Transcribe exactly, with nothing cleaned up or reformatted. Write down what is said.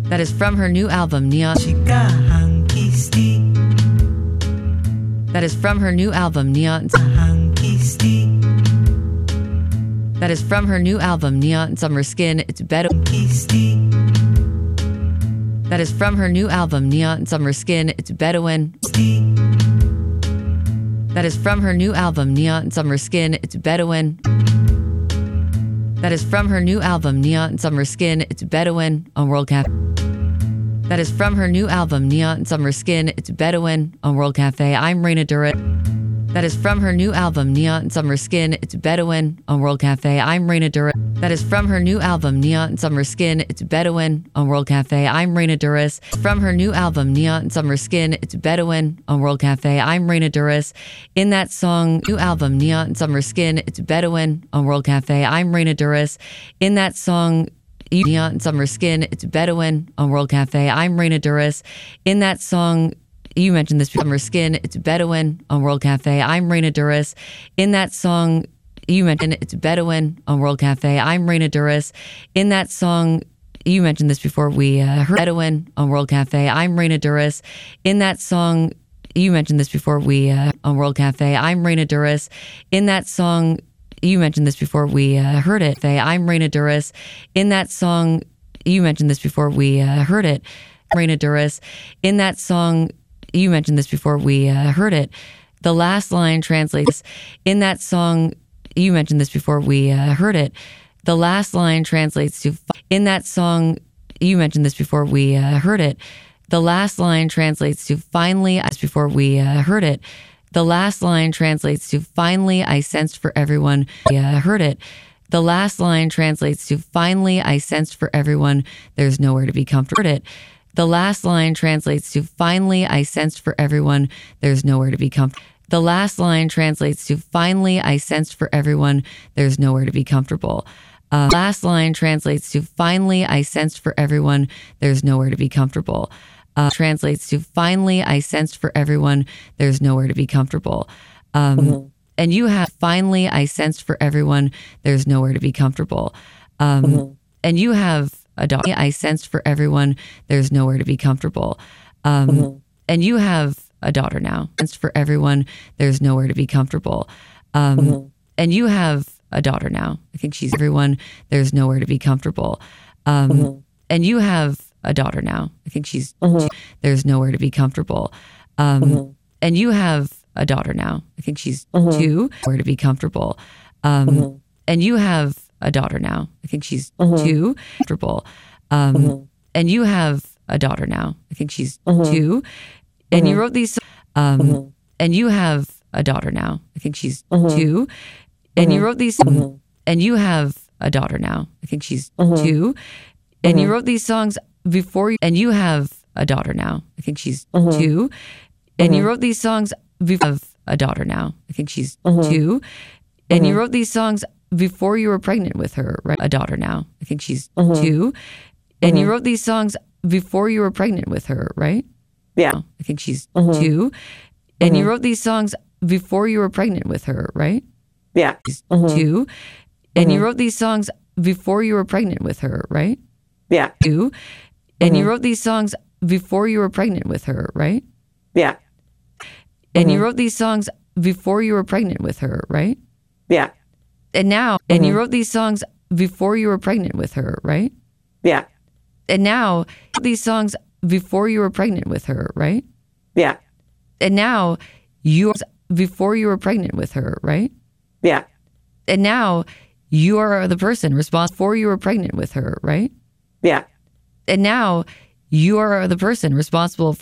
That is from her new album, Neon. That is from her new album, Neon. That is from her new album, Neon Summer Skin. It's better. That is from her new album, Neon Summer Skin. It's Bedouin. That is from her new album, Neon Summer Skin. It's Bedouin. That is from her new album, Neon Summer Skin. It's Bedouin on World Cafe. That is from her new album, Neon Summer Skin. It's Bedouin on World Cafe. I'm Raina Duras. That is from her new album, Neon Summer Skin. It's Bedouin on World Cafe. I'm Raina Duras. That is from her new album, Neon Summer Skin. It's Bedouin on World Cafe. I'm Raina Duras. From her new album, Neon Summer Skin. It's Bedouin on World Cafe. I'm Raina Duras. In that song, new album, Neon Summer Skin. It's Bedouin on World Cafe. I'm Raina Duras. In that song, Neon Summer Skin. It's Bedouin on World Cafe. I'm Raina Duras. In that song, you mentioned this, Summer Skin. It's Bedouin on World Cafe. I'm Raina Duras. In that song, you mentioned it's Bedouin on World Cafe. I'm Raina Duras. In that song, you mentioned this before we uh, heard Bedouin on World Cafe. I'm Raina Duras. In that song, you mentioned this before we uh, on World Cafe. I'm Raina Duras. In that song, you mentioned this before we uh, heard it. I'm Raina Duras. In that song, you mentioned this before we uh, heard it. Raina Duras. In that song, you mentioned this before we uh, heard it. The last line translates. In that song, you mentioned this before we uh, heard it. The last line translates to. In that song, you mentioned this before we uh, heard it. The last line translates to finally. As before we uh, heard it. The last line translates to finally. I sensed for everyone. Yeah, heard it. The last line translates to finally. I sensed for everyone. There's nowhere to be comfortable. It. The last line translates to finally. I sensed for everyone. There's nowhere to be comfortable. The last line translates to finally. I sensed for everyone. There's nowhere to be comfortable. Um, last line translates to finally. I sensed for everyone. There's nowhere to be comfortable. Uh, translates to finally. I sensed for everyone. There's nowhere to be comfortable. Um, mm-hmm. And you have finally. I sensed for everyone. There's nowhere to be comfortable. Um, mm-hmm. And you have a daughter. I sensed for everyone. There's nowhere to be comfortable. Um, mm-hmm. And you have a daughter now. Sensed for everyone. There's nowhere to be comfortable. Um, mm-hmm. And you have a daughter now. I think she's everyone. There's nowhere to be comfortable. Um, mm-hmm. And you have a daughter now. I think she's. Mm-hmm. There's nowhere to be comfortable. Um, mm-hmm. And you have a daughter now. I think she's mm-hmm. two. Nowhere to be comfortable. Um, mm-hmm. And you have a daughter now. I think she's mm-hmm. two. Comfortable. Um, mm-hmm. And you have a daughter now. I think she's mm-hmm. two. And mm-hmm. you wrote these. Um, mm-hmm. And you have a daughter now. I think she's mm-hmm. two. And mm-hmm. you wrote these. Mm-hmm. And you have a daughter now. I think she's mm-hmm. two. And mm-hmm. you wrote these songs before you. And you have a daughter now. I think she's mm-hmm. two. And mm-hmm. you wrote these songs before you have a daughter now. I think she's mm-hmm. two. And mm-hmm. you wrote these songs before you were pregnant with her, right? A daughter now. I think she's mm-hmm. two. And mm-hmm. you wrote these songs before you were pregnant with her, right? Yeah. I think she's mm-hmm. two. And mm-hmm. you wrote these songs before you were pregnant with her, right? Yeah. She's mm-hmm. two. And mm-hmm. you wrote these songs before you were pregnant with her, right? Yeah. Two. And mm-hmm. you wrote these songs before you were pregnant with her, right? Yeah. And mm-hmm. you wrote these songs before you were pregnant with her, right? Yeah. And now, mm-hmm. and you wrote these songs before you were pregnant with her, right? Yeah. And now, these songs before you were pregnant with her, right? Yeah. And now, you before you were pregnant with her, right? Yeah. And now, you are the person responsible before you were pregnant with her, right? Yeah. And now, you are the person responsible